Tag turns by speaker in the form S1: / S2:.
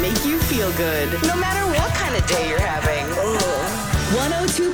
S1: make you feel good, no matter what kind of day you're having.
S2: 102.7